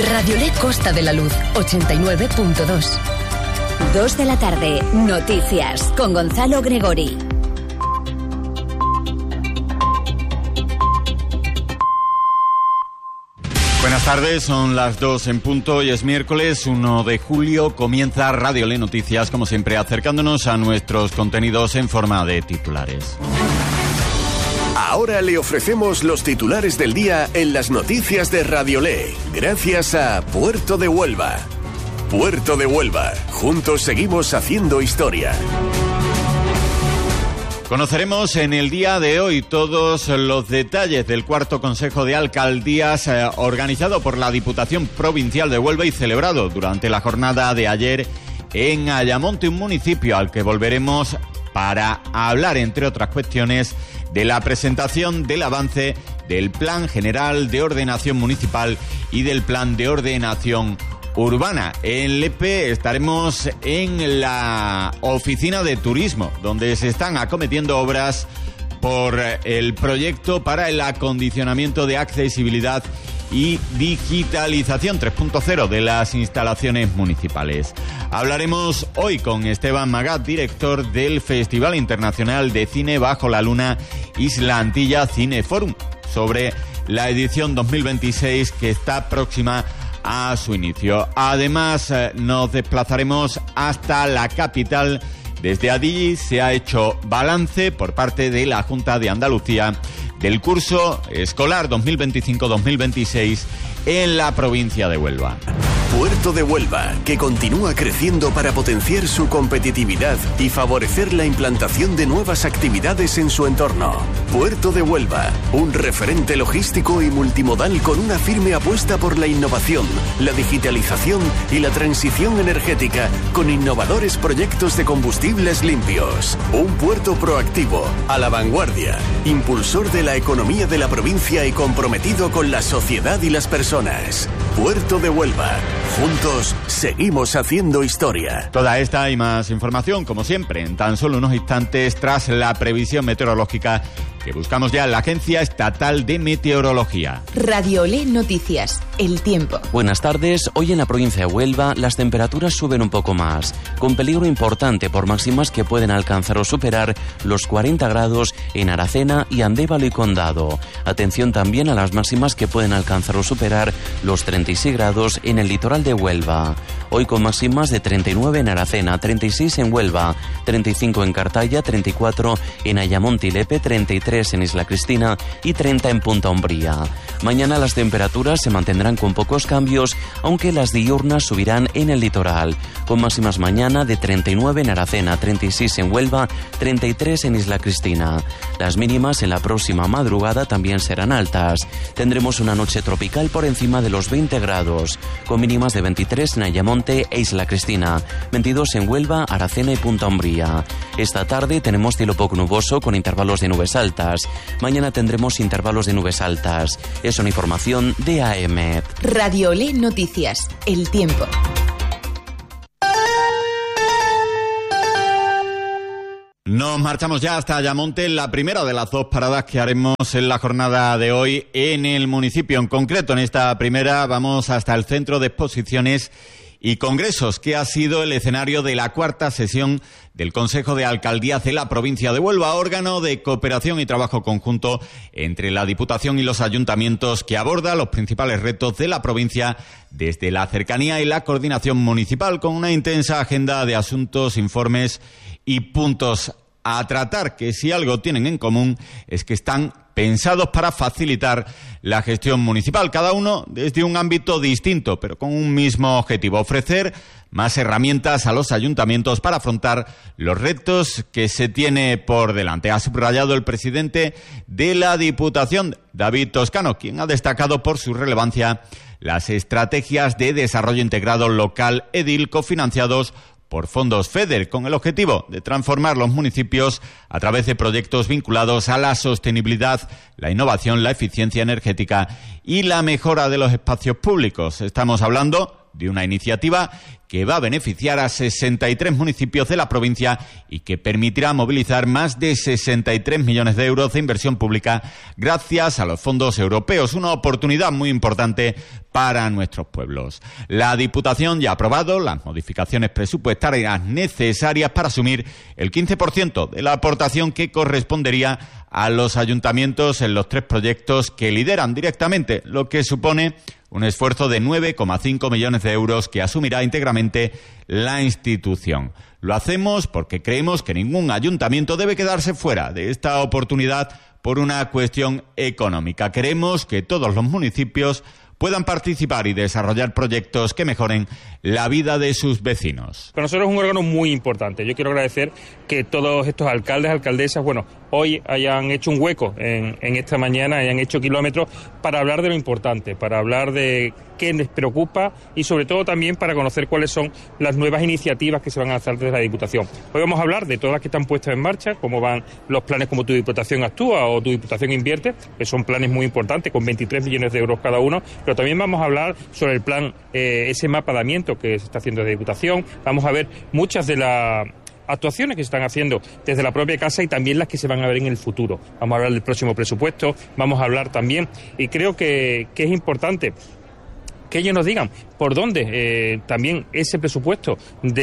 Radiolé Costa de la Luz, 89.2. 2 de la tarde, noticias, con Gonzalo Gregori. Buenas tardes, son las 2 en punto y es miércoles 1 de julio. Comienza Radiolé Noticias, como siempre, acercándonos a nuestros contenidos en forma de titulares. Ahora le ofrecemos los titulares del día en las noticias de Radiolé, gracias a Puerto de Huelva. Puerto de Huelva, juntos seguimos haciendo historia. Conoceremos en el día de hoy todos los detalles del cuarto Consejo de Alcaldías organizado por la Diputación Provincial de Huelva y celebrado durante la jornada de ayer en Ayamonte, un municipio al que volveremos para hablar, entre otras cuestiones, de la presentación del avance del Plan General de Ordenación Municipal y del Plan de Ordenación Urbana. En Lepe estaremos en la oficina de turismo, donde se están acometiendo obras por el proyecto para el acondicionamiento de accesibilidad y digitalización 3.0 de las instalaciones municipales. Hablaremos hoy con Esteban Magat, director del Festival Internacional de Cine Bajo la Luna Isla Antilla Cineforum, sobre la edición 2026 que está próxima a su inicio. Además, nos desplazaremos hasta la capital. Desde allí se ha hecho balance por parte de la Junta de Andalucía del curso escolar 2025-2026 en la provincia de Huelva. Puerto de Huelva, que continúa creciendo para potenciar su competitividad y favorecer la implantación de nuevas actividades en su entorno. Puerto de Huelva, un referente logístico y multimodal con una firme apuesta por la innovación, la digitalización y la transición energética con innovadores proyectos de combustibles limpios. Un puerto proactivo, a la vanguardia, impulsor de la economía de la provincia y comprometido con la sociedad y las personas. Puerto de Huelva. Juntos seguimos haciendo historia. Toda esta y más información, como siempre, en tan solo unos instantes tras la previsión meteorológica que buscamos ya en la Agencia Estatal de Meteorología. Radiolé Noticias, el tiempo. Buenas tardes. Hoy en la provincia de Huelva las temperaturas suben un poco más, con peligro importante por máximas que pueden alcanzar o superar los 40 grados en Aracena y Andévalo y Condado. Atención también a las máximas que pueden alcanzar o superar los 36 grados en el litoral de Huelva. Hoy con máximas de 39 en Aracena, 36 en Huelva, 35 en Cartaya, 34 en Ayamonte y Lepe, 33 en Isla Cristina y 30 en Punta Umbría. Mañana las temperaturas se mantendrán con pocos cambios, aunque las diurnas subirán en el litoral, con máximas mañana de 39 en Aracena, 36 en Huelva, 33 en Isla Cristina. Las mínimas en la próxima madrugada también serán altas. Tendremos una noche tropical por encima de los 20 grados, con mínimas de 23 en Ayamonte e Isla Cristina, 22 en Huelva, Aracena y Punta Umbría. Esta tarde tenemos cielo poco nuboso con intervalos de nubes altas. Mañana tendremos intervalos de nubes altas. Es una información de AEMET. Radiolé Noticias, el tiempo. Nos marchamos ya hasta Ayamonte, la primera de las dos paradas que haremos en la jornada de hoy en el municipio. En concreto, en esta primera vamos hasta el Centro de Exposiciones y Congresos, que ha sido el escenario de la cuarta sesión del Consejo de Alcaldías de la provincia de Huelva, órgano de cooperación y trabajo conjunto entre la Diputación y los ayuntamientos que aborda los principales retos de la provincia desde la cercanía y la coordinación municipal, con una intensa agenda de asuntos, informes y puntos a tratar, que si algo tienen en común es que están pensados para facilitar la gestión municipal, cada uno desde un ámbito distinto, pero con un mismo objetivo: ofrecer más herramientas a los ayuntamientos para afrontar los retos que se tiene por delante. Ha subrayado el presidente de la Diputación, David Toscano, quien ha destacado por su relevancia las estrategias de desarrollo integrado local EDIL cofinanciados por fondos FEDER, con el objetivo de transformar los municipios a través de proyectos vinculados a la sostenibilidad, la innovación, la eficiencia energética y la mejora de los espacios públicos. Estamos hablando de una iniciativa que va a beneficiar a 63 municipios de la provincia y que permitirá movilizar más de 63 millones de euros de inversión pública gracias a los fondos europeos, una oportunidad muy importante para nuestros pueblos. La Diputación ya ha aprobado las modificaciones presupuestarias necesarias para asumir el 15% de la aportación que correspondería a los ayuntamientos en los 3 proyectos que lideran directamente, lo que supone un esfuerzo de 9,5 millones de euros que asumirá íntegramente la institución. Lo hacemos porque creemos que ningún ayuntamiento debe quedarse fuera de esta oportunidad por una cuestión económica. Queremos que todos los municipios puedan participar y desarrollar proyectos que mejoren la vida de sus vecinos. Para nosotros es un órgano muy importante. Yo quiero agradecer que todos estos alcaldes, alcaldesas, hoy hayan hecho un hueco en esta mañana, hayan hecho kilómetros para hablar de lo importante, para hablar de qué les preocupa y sobre todo también para conocer cuáles son las nuevas iniciativas que se van a hacer desde la Diputación. Hoy vamos a hablar de todas las que están puestas en marcha, cómo van los planes como Tu Diputación Actúa o Tu Diputación Invierte, que son planes muy importantes con 23 millones de euros cada uno, pero también vamos a hablar sobre el plan, ese mapeamiento que se está haciendo desde Diputación. Vamos a ver muchas de las actuaciones que se están haciendo desde la propia casa y también las que se van a ver en el futuro. Vamos a hablar del próximo presupuesto, vamos a hablar también, y creo que es importante que ellos nos digan por dónde también ese presupuesto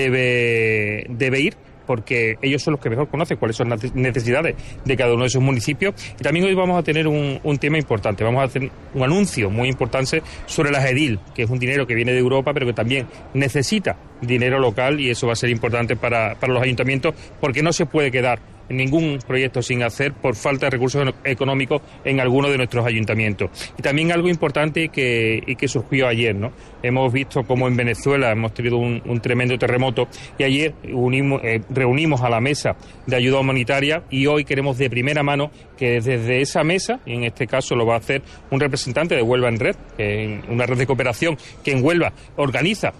debe ir, porque ellos son los que mejor conocen cuáles son las necesidades de cada uno de esos municipios. Y también hoy vamos a tener un tema importante, vamos a hacer un anuncio muy importante sobre las EDIL, que es un dinero que viene de Europa, pero que también necesita dinero local, y eso va a ser importante para los ayuntamientos, porque no se puede quedar ningún proyecto sin hacer por falta de recursos económicos en alguno de nuestros ayuntamientos. Y también algo importante que surgió ayer, ¿no? Hemos visto cómo en Venezuela hemos tenido un tremendo terremoto, y ayer reunimos a la mesa de ayuda humanitaria, y hoy queremos de primera mano que desde esa mesa, y en este caso lo va a hacer un representante de Huelva en Red, una red de cooperación que en Huelva organiza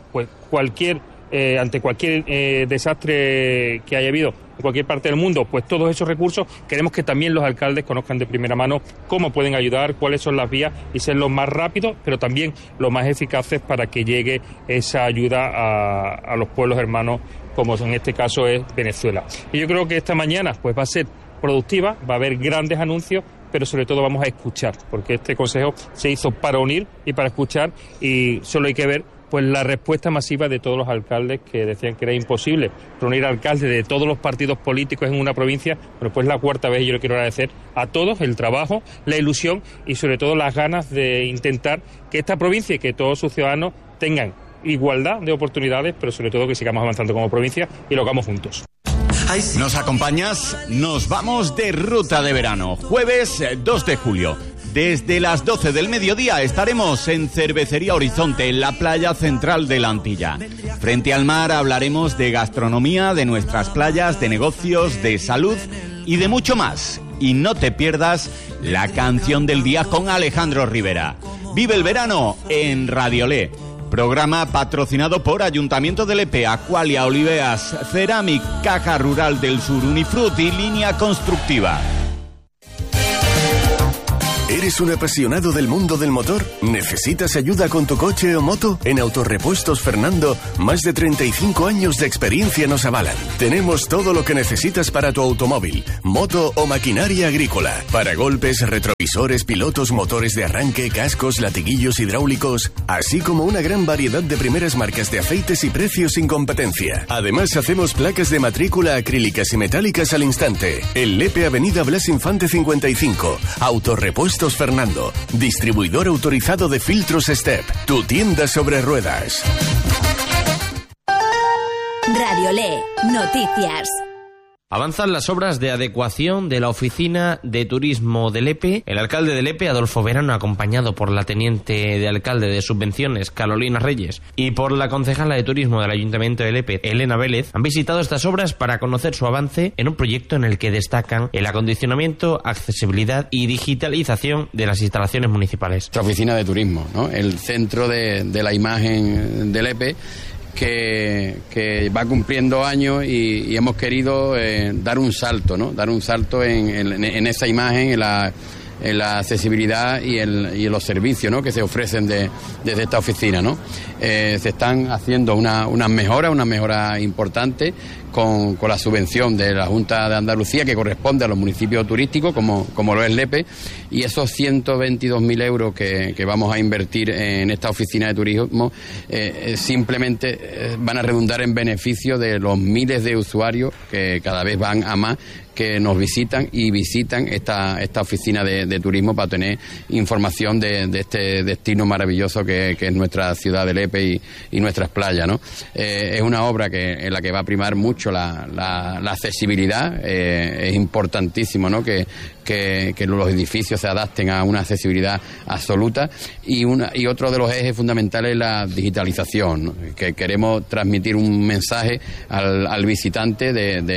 ante cualquier desastre que haya habido en cualquier parte del mundo, pues todos esos recursos queremos que también los alcaldes conozcan de primera mano cómo pueden ayudar, cuáles son las vías, y ser los más rápidos, pero también los más eficaces para que llegue esa ayuda a los pueblos hermanos, como en este caso es Venezuela. Y yo creo que esta mañana pues va a ser productiva, va a haber grandes anuncios, pero sobre todo vamos a escuchar, porque este consejo se hizo para unir y para escuchar, y solo hay que ver pues la respuesta masiva de todos los alcaldes que decían que era imposible reunir alcaldes de todos los partidos políticos en una provincia. Pero pues la cuarta vez, yo le quiero agradecer a todos el trabajo, la ilusión y sobre todo las ganas de intentar que esta provincia y que todos sus ciudadanos tengan igualdad de oportunidades, pero sobre todo que sigamos avanzando como provincia y lo hagamos juntos. ¿Nos acompañas? Nos vamos de ruta de verano. Jueves 2 de julio. Desde las 12 del mediodía estaremos en Cervecería Horizonte, en la playa central de la Antilla. Frente al mar hablaremos de gastronomía, de nuestras playas, de negocios, de salud y de mucho más. Y no te pierdas la canción del día con Alejandro Rivera. Vive el verano en Radiolé. Programa patrocinado por Ayuntamiento de Lepe, Aqualia, Oliveas, Ceramic, Caja Rural del Sur, Unifrut y Línea Constructiva. ¿Eres un apasionado del mundo del motor? ¿Necesitas ayuda con tu coche o moto? En Autorepuestos Fernando, más de 35 años de experiencia nos avalan. Tenemos todo lo que necesitas para tu automóvil, moto o maquinaria agrícola. Paragolpes, retrovisores, pilotos, motores de arranque, cascos, latiguillos hidráulicos, así como una gran variedad de primeras marcas de aceites y precios sin competencia. Además, hacemos placas de matrícula acrílicas y metálicas al instante. En Lepe, Avenida Blas Infante 55. Autorepuestos Fernando, distribuidor autorizado de filtros Step, tu tienda sobre ruedas. Radiolé, noticias. Avanzan las obras de adecuación de la oficina de turismo de Lepe. El alcalde de Lepe, Adolfo Verano, acompañado por la teniente de alcalde de subvenciones, Carolina Reyes, y por la concejala de turismo del Ayuntamiento de Lepe, Elena Vélez, han visitado estas obras para conocer su avance en un proyecto en el que destacan el acondicionamiento, accesibilidad y digitalización de las instalaciones municipales. Nuestra oficina de turismo, ¿no? El centro de la imagen de Lepe, que va cumpliendo años y hemos querido dar un salto, ¿no? Dar un salto en esa imagen, la accesibilidad y en los servicios, ¿no?, que se ofrecen desde esta oficina, ¿no? Se están haciendo unas mejoras importantes con la subvención de la Junta de Andalucía, que corresponde a los municipios turísticos, como lo es Lepe, y esos 122.000 euros que vamos a invertir en esta oficina de turismo simplemente van a redundar en beneficio de los miles de usuarios que cada vez van a más, que nos visitan esta oficina de turismo para tener información de este destino maravilloso que es nuestra ciudad de Lepe y nuestras playas, ¿no? Es una obra en la que va a primar mucho la accesibilidad. Es importantísimo, ¿no?, que los edificios se adapten a una accesibilidad absoluta, y otro de los ejes fundamentales es la digitalización, ¿no?, que queremos transmitir un mensaje al visitante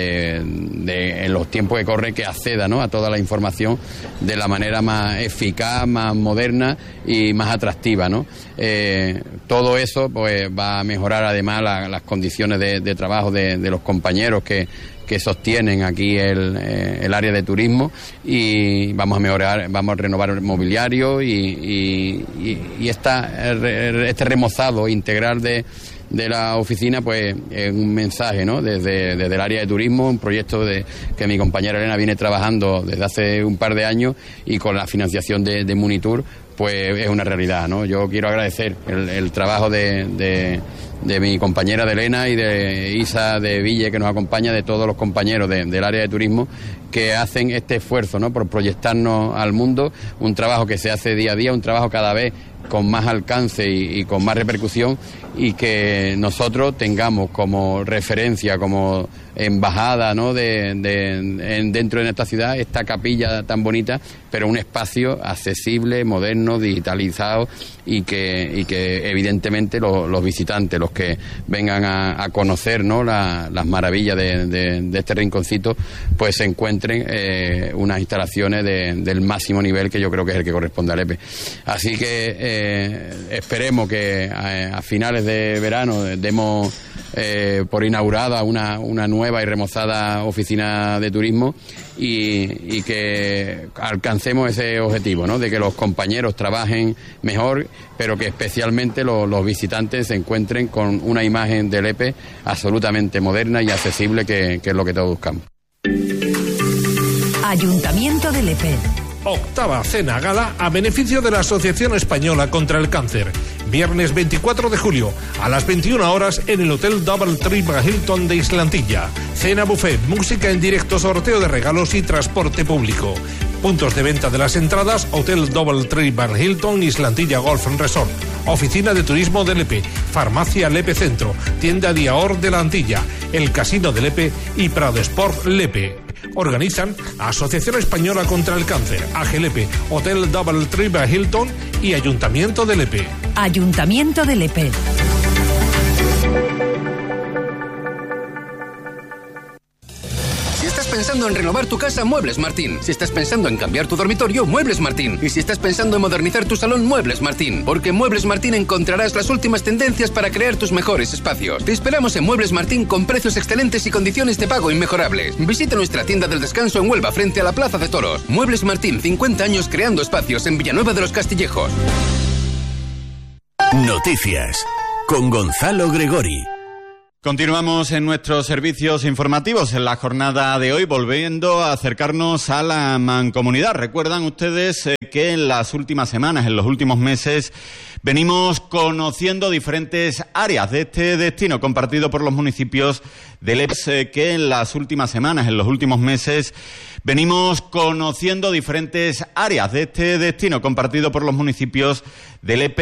en los tiempos que corre, que acceda, ¿no?, a toda la información de la manera más eficaz, más moderna y más atractiva, ¿no? Todo eso pues va a mejorar además las condiciones de trabajo de los compañeros que sostienen aquí el área de turismo, y vamos a renovar el mobiliario y este remozado integral de la oficina, pues es un mensaje, ¿no?, desde el área de turismo, un proyecto que mi compañera Elena viene trabajando desde hace un par de años, y con la financiación de Munitur pues es una realidad, ¿no? Yo quiero agradecer el trabajo de mi compañera de Elena y de Isa de Ville, que nos acompaña, de todos los compañeros del área de turismo que hacen este esfuerzo, ¿no?, por proyectarnos al mundo, un trabajo que se hace día a día, un trabajo cada vez con más alcance y con más repercusión, y que nosotros tengamos como referencia, como embajada, ¿no?, dentro de nuestra ciudad, esta capilla tan bonita, pero un espacio accesible, moderno, digitalizado, y que evidentemente los visitantes, los que vengan a conocer, ¿no?, las maravillas de este rinconcito, pues se encuentren unas instalaciones del máximo nivel, que yo creo que es el que corresponde a Lepe. Así que esperemos que a finales de verano demos por inaugurada una nueva y remozada oficina de turismo, y que alcancemos ese objetivo, ¿no?, de que los compañeros trabajen mejor, pero que especialmente los visitantes se encuentren con una imagen de Lepe absolutamente moderna y accesible, que es lo que todos buscamos. Ayuntamiento de Lepe. Octava cena gala a beneficio de la Asociación Española contra el Cáncer. Viernes 24 de julio a las 21 horas en el Hotel Double Tree Hilton de Islantilla. Cena buffet, música en directo, sorteo de regalos y transporte público. Puntos de venta de las entradas: Hotel Double Tree Hilton Islantilla Golf Resort. Oficina de Turismo de Lepe, Farmacia Lepe Centro, Tienda Diaor de la Antilla, el Casino de Lepe y Prado Sport Lepe. Organizan Asociación Española contra el Cáncer, AGLepe, Hotel Double Tree Hilton y Ayuntamiento de Lepe. Ayuntamiento de Lepe. Si estás pensando en renovar tu casa, Muebles Martín. Si estás pensando en cambiar tu dormitorio, Muebles Martín. Y si estás pensando en modernizar tu salón, Muebles Martín. Porque en Muebles Martín encontrarás las últimas tendencias para crear tus mejores espacios. Te esperamos en Muebles Martín con precios excelentes y condiciones de pago inmejorables. Visita nuestra tienda del descanso en Huelva, frente a la Plaza de Toros. Muebles Martín, 50 años creando espacios en Villanueva de los Castillejos. Noticias con Gonzalo Gregori. Continuamos en nuestros servicios informativos en la jornada de hoy, volviendo a acercarnos a la mancomunidad. Recuerdan ustedes que en las últimas semanas, en los últimos meses, venimos conociendo diferentes áreas de este destino compartido por los municipios de Lepe, que en las últimas semanas, en los últimos meses, venimos conociendo diferentes áreas de este destino compartido por los municipios de Lepe.